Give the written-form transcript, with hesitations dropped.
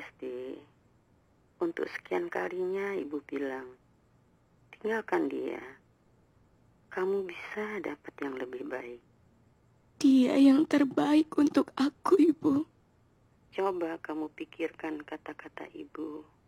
Lesti, untuk sekian kalinya ibu bilang, tinggalkan dia. Kamu bisa dapat yang lebih baik. Dia yang terbaik untuk aku, Ibu. Coba kamu pikirkan kata-kata ibu.